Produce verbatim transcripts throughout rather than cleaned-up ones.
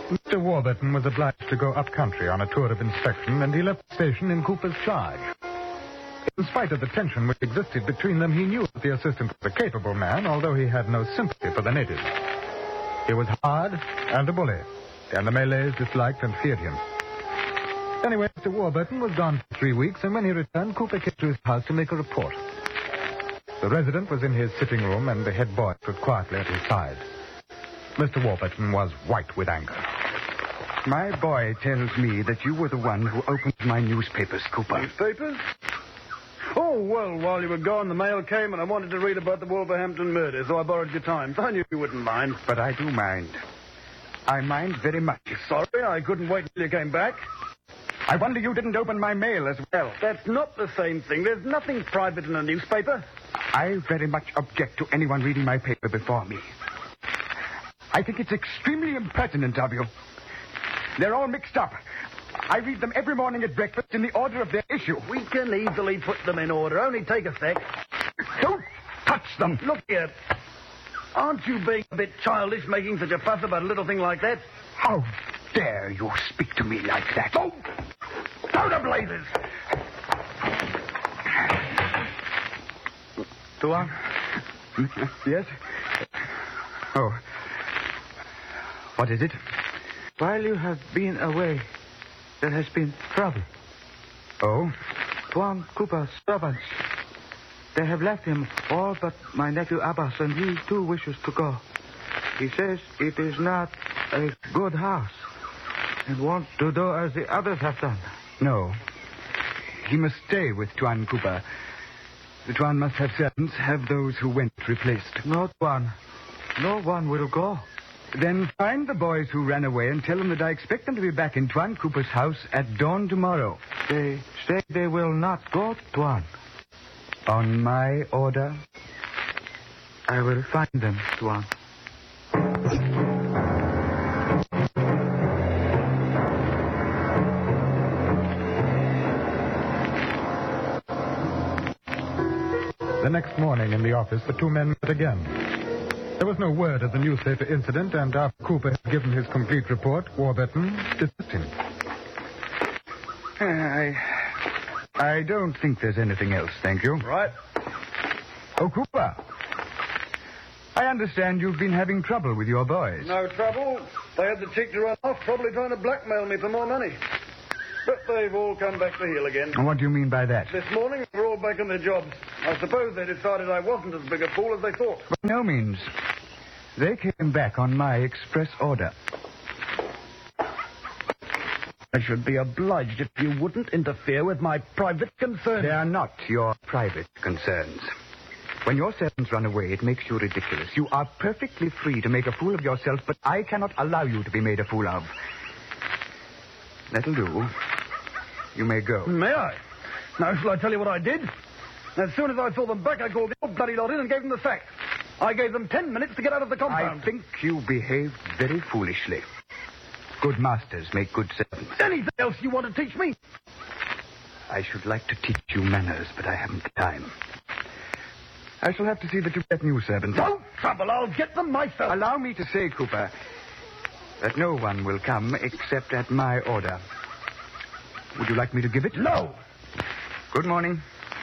Mister Warburton was obliged to go up country on a tour of inspection, and he left the station in Cooper's charge. In spite of the tension which existed between them, he knew that the assistant was a capable man, although he had no sympathy for the natives. He was hard and a bully, and the Malays disliked and feared him. Anyway, Mister Warburton was gone for three weeks, and when he returned, Cooper came to his house to make a report. The resident was in his sitting room, and the head boy stood quietly at his side. Mister Warburton was white with anger. My boy tells me that you were the one who opened my newspapers, Cooper. Newspapers? Oh, well, while you were gone, the mail came, and I wanted to read about the Wolverhampton murder, so I borrowed your time. I knew you wouldn't mind. But I do mind. I mind very much. Sorry, I couldn't wait until you came back. I wonder you didn't open my mail as well. That's not the same thing. There's nothing private in a newspaper. I very much object to anyone reading my paper before me. I think it's extremely impertinent of you. They're all mixed up. I read them every morning at breakfast in the order of their issue. We can easily put them in order. Only take a sec. Don't touch them. Look here. Aren't you being a bit childish making such a fuss about a little thing like that? How dare you speak to me like that? Oh! Go to blazes! Tuan? Yes? Oh. What is it? While you have been away, there has been trouble. Oh? Tuan Cooper's servants. They have left him all but my nephew Abbas, and he too wishes to go. He says it is not a good house and wants to do as the others have done. No. He must stay with Tuan Cooper. The Tuan must have servants, have those who went replaced. No, Tuan. No one will go. Then find the boys who ran away and tell them that I expect them to be back in Tuan Cooper's house at dawn tomorrow. They say they will not go, Tuan. On my order? I will find them, Tuan. The next morning in the office, the two men met again. There was no word of the newspaper incident, and after Cooper had given his complete report, Warburton dismissed him. I... I don't think there's anything else, thank you. Right. Oh, Cooper. I understand you've been having trouble with your boys. No trouble. They had the cheek to run off, probably trying to blackmail me for more money. But they've all come back to heel again. And what do you mean by that? This morning, they're all back on their jobs. I suppose they decided I wasn't as big a fool as they thought. By no means. They came back on my express order. I should be obliged if you wouldn't interfere with my private concerns. They are not your private concerns. When your servants run away, it makes you ridiculous. You are perfectly free to make a fool of yourself, but I cannot allow you to be made a fool of. That'll do. You may go. May I? Now, shall I tell you what I did? As soon as I saw them back, I called the old bloody lot in and gave them the sack. I gave them ten minutes to get out of the compound. I think you behaved very foolishly. Good masters make good servants. Anything else you want to teach me? I should like to teach you manners, but I haven't the time. I shall have to see that you get new servants. No trouble. I'll get them myself. Allow me to say, Cooper, that no one will come except at my order. Would you like me to give it? No. Good morning.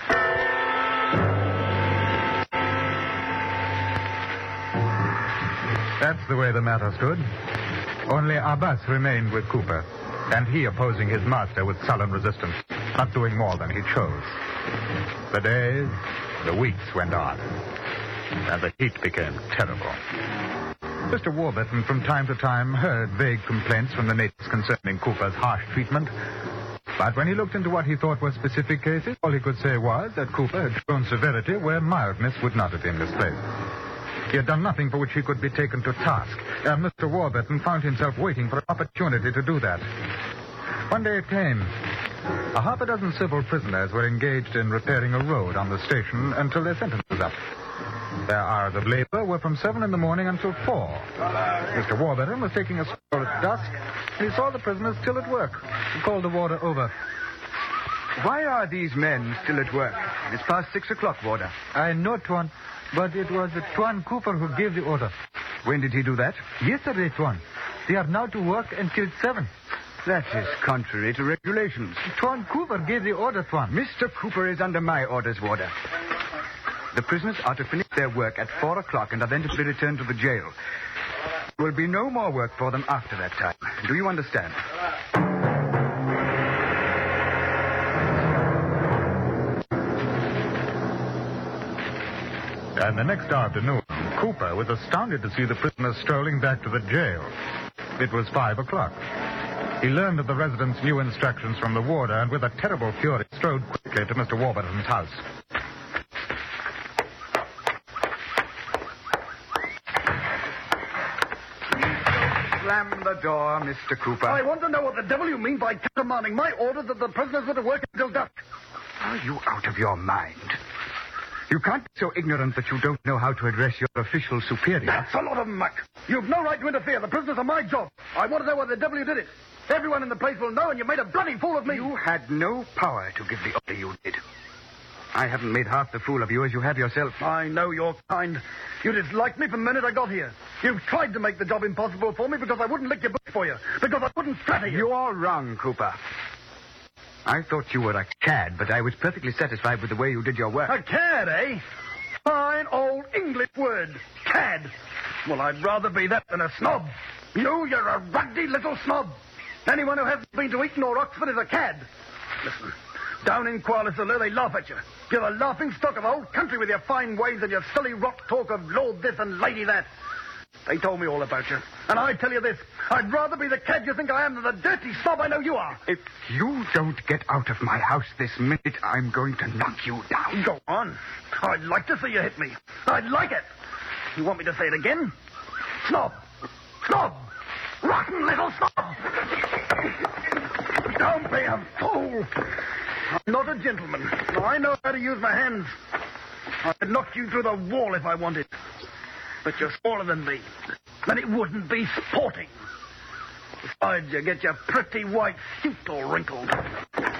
That's the way the matter stood. Only Abbas remained with Cooper, and he opposing his master with sullen resistance, not doing more than he chose. The days, the weeks went on, and the heat became terrible. Mister Warburton from time to time heard vague complaints from the natives concerning Cooper's harsh treatment, but when he looked into what he thought were specific cases, all he could say was that Cooper had shown severity where mildness would not have been displayed. He had done nothing for which he could be taken to task, and Mister Warburton found himself waiting for an opportunity to do that. One day it came. A half a dozen civil prisoners were engaged in repairing a road on the station until their sentence was up. Their hours of labor were from seven in the morning until four. Mister Warburton was taking a stroll at dusk, and he saw the prisoners still at work. He called the warder over. Why are these men still at work? It's past six o'clock, warder. I know, Tuan, but it was Tuan Cooper who gave the order. When did he do that? Yesterday, Tuan. They are now to work until seven. That is contrary to regulations. Tuan Cooper gave the order, Tuan. Mister Cooper is under my orders, Warder. The prisoners are to finish their work at four o'clock and are then to be returned to the jail. There will be no more work for them after that time. Do you understand? And the next afternoon, Cooper was astounded to see the prisoners strolling back to the jail. It was five o'clock. He learned of the resident's new instructions from the warder and with a terrible fury strode quickly to Mister Warburton's house. Slam the door, Mister Cooper. I want to know what the devil you mean by countermanding my order that the prisoners were to work until dusk. Are you out of your mind? You can't be so ignorant that you don't know how to address your official superior. That's a lot of muck. You've no right to interfere. The prisoners are my job. I want to know why the devil you did it. Everyone in the place will know, and you made a bloody fool of me. You had no power to give the order you did. I haven't made half the fool of you as you have yourself. I know your kind. You disliked me from the minute I got here. You've tried to make the job impossible for me because I wouldn't lick your boots for you. Because I wouldn't flatter you. You're wrong, Cooper. I thought you were a cad, but I was perfectly satisfied with the way you did your work. A cad, eh? Fine old English word. Cad. Well, I'd rather be that than a snob. You, you're a ruddy little snob. Anyone who hasn't been to Eton or Oxford is a cad. Listen, down in Kuala-Lumpur, they laugh at you. You're the laughing stock of the whole country with your fine ways and your silly rot talk of Lord this and Lady that. They told me all about you. And I tell you this, I'd rather be the cad you think I am than the dirty snob I know you are. If you don't get out of my house this minute, I'm going to knock you down. Go on. I'd like to see you hit me. I'd like it. You want me to say it again? Snob. Snob. Rotten little snob. Don't be a fool. I'm not a gentleman. I know how to use my hands. I'd knock you through the wall if I wanted. But you're smaller than me. And it wouldn't be sporting. Besides, you get your pretty white suit all wrinkled.